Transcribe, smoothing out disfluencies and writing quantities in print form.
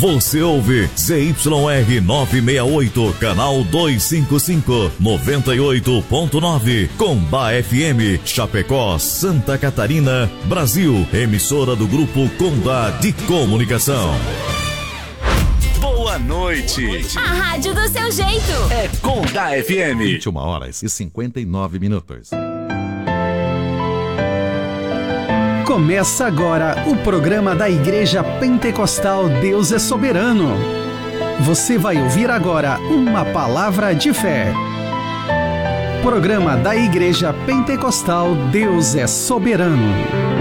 Você ouve ZYR 968, canal 255, 98.9, Combá FM, Chapecó, Santa Catarina, Brasil. Emissora do Grupo Condá de Comunicação. Boa noite. A rádio do seu jeito. É Condá FM. 21h59. Começa agora o programa da Igreja Pentecostal Deus é Soberano. Você vai ouvir agora uma palavra de fé. Programa da Igreja Pentecostal Deus é Soberano.